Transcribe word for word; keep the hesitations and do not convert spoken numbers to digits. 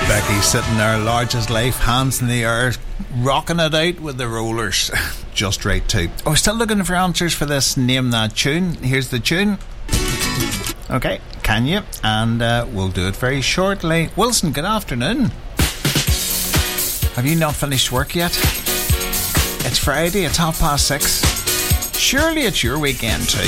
Becky sitting there, large as life, hands in the air, rocking it out with the rollers. Just right too. Oh, still looking for answers for this Name That Tune. Here's the tune. Okay, can you? And uh, we'll do it very shortly. Wilson, good afternoon. Have you not finished work yet? It's Friday, it's half past six. Surely it's your weekend too.